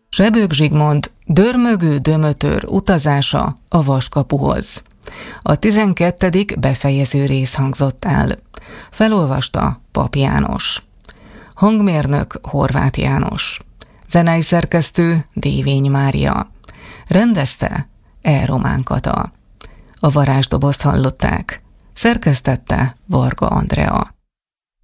Sebők Zsigmond dörmögő dömötör utazása a Vaskapuhoz. A 12. befejező rész hangzott el. Felolvasta Pap János. Hangmérnök Horváth János. Zenei szerkesztő Dévény Mária. Rendezte E. Román Kata. A varázsdobozt hallották. Szerkesztette Varga Andrea.